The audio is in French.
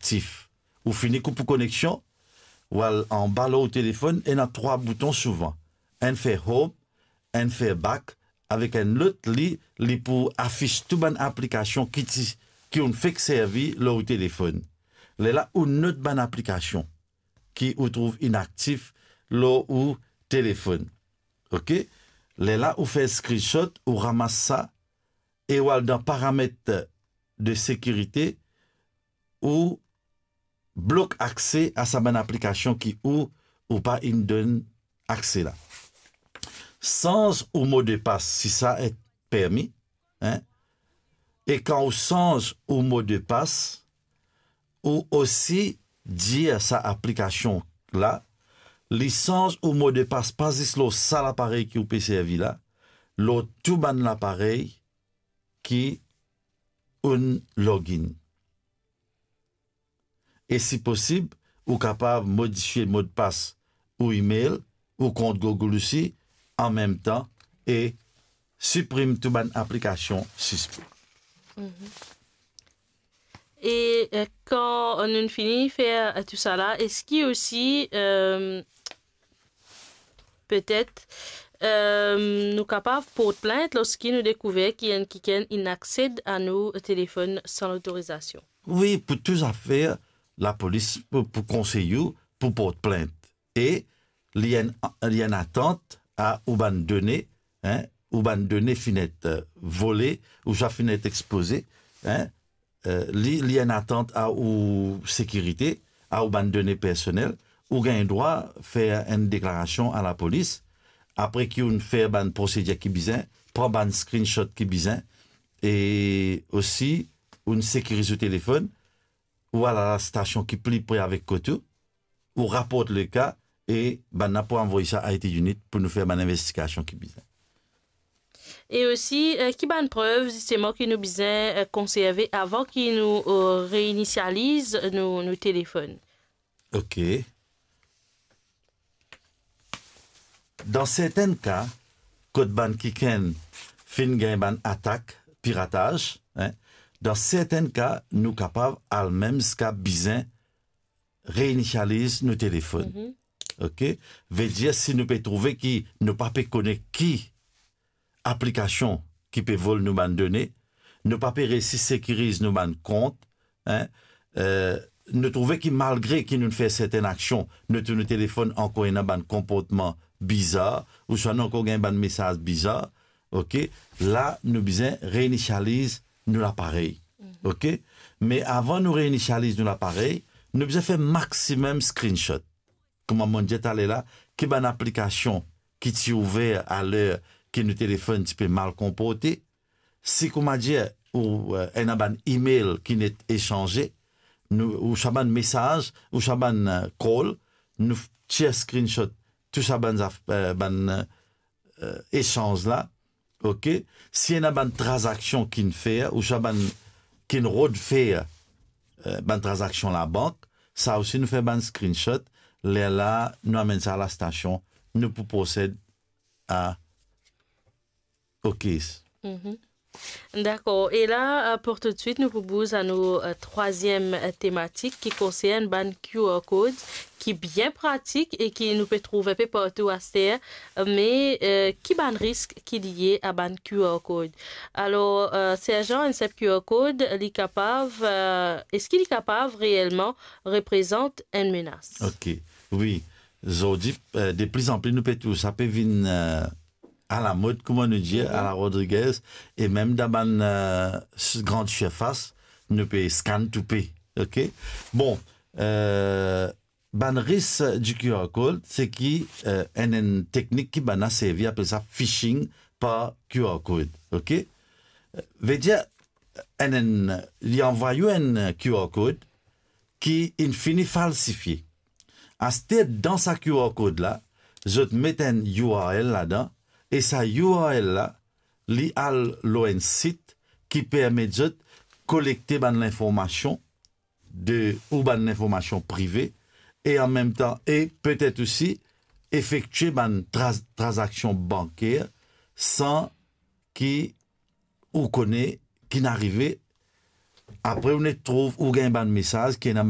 inactif. Ou fini coupe connexion, ou en bas là au téléphone, et il y a 3 boutons souvent. Un fait home, un fait back, avec un autre li pour afficher toute bonne application qui ont fait servir là au téléphone. Là, une autre bonne application qui on trouve inactif là au téléphone. OK? Là, on fait screenshot, on ramasse ça, et on dans paramètres de sécurité, ou bloque accès à sa bonne application qui ou pas une donne accès là. Sans ou mot de passe, si ça est permis, hein, et quand on change au mot de passe, ou aussi dire à sa application là, licence ou mot de passe, pas juste ça l'appareil qui vous peut servir là, l'autre tout ban l'appareil qui un login. Et si possible, ou capable de modifier le mot de passe ou email ou compte Google aussi en même temps et supprime toute bonne application suspect. Et quand on finit de faire tout ça là, est-ce qu'il y a aussi peut-être nous capables de porter plainte lorsqu'il nous découvre qu'il y a quelqu'un qui accède à nos téléphones sans autorisation? Oui, pour toutes affaires, la police pour conseiller, pour porter plainte. Et il y a une attente à ou ban données, hein, ou ban données finette volées, ou sa finette exposée, hein, il y a une attente à ou sécurité, à ou ban données personnelles, ou gagne droit faire une déclaration à la police, après qu'on fait ban procédure qui bizarre, prend ban screenshot qui bizarre, et aussi on sécurise le téléphone, ou à la station qui plie près avec Koto, ou rapporte le cas, et ben, on a pour envoyer ça à IT Unit pour nous faire une investigation qui bizarre. Et aussi, qui bonne preuve, justement, qui nous besoin conserver avant qu'ils nous réinitialisent nos téléphones. OK. Dans certains cas, code ban qui fin ban attaque, piratage, hein, dans certains cas, nous capables, à même cas besoin, réinitialiser nos téléphones. OK? Veut dire, si nous pouvons trouver qui ne pas connaître qui application qui peut voler nos bandes données, ne pas réussir sécuriser nos bandes compte, hein, nous trouver qui malgré qu'il nous fait certaines actions, notre téléphone encore un ban comportement bizarre, ou soit encore un ban message bizarre, OK? Là, nous besoin réinitialiser nous l'appareil. OK? Mais avant nous réinitialiser nous l'appareil, nous besoin faire maximum screenshot. Comme on dit là, qui est une application qui t'est ouverte à l'heure que nos téléphones peut mal comporté. Si, comme on dit, ou un email qui n'est échangé, ou un message, ou un call, nous tirons screenshot, tout ça, échange là, OK? Si il y a une transaction qui ne fait, ou qui ne refait une transaction à la banque, ça aussi nous fait un screenshot. Là, nous amène ça à la station, nous pour procéder au case. D'accord. Et là, pour tout de suite, nous proposons à nos troisième thématique qui concerne ban QR code, qui est bien pratique et qui nous peut trouver un peu partout à terre, mais qui ban risque qui est lié à ban QR code. Alors, Sergent, un QR code, est-ce qu'il est capable réellement représente une menace? OK. Oui. Aujourd'hui, de plus en plus, nous peut ça peut venir à la mode, comment nous dire, à la Rodriguez, et même dans une grande surface, nous peut scan to pay. OK? Bon, ban risque du QR code, c'est qui une technique qui a servi, appelle ça phishing par QR code. OK? Veut dire, il envoie un QR code qui est fini falsifié. À ce dans sa QR code là, je te mets un URL là-dedans, et sa URL là, li a un site qui permet de collecter l'information ou l'information privée, et en même temps, et peut-être aussi effectuer une transaction bancaire sans qui ou connaît qui n'arrive. Après on trouve ou gagne un message qui est